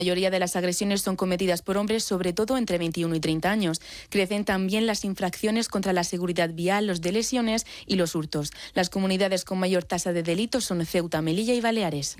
mayoría de las agresiones son cometidas por hombres, sobre todo entre 21 y 30 años. Crecen también las infracciones contra la seguridad vial, los de lesiones y los hurtos. Las comunidades con mayor tasa de delitos son Ceuta, Melilla y Baleares.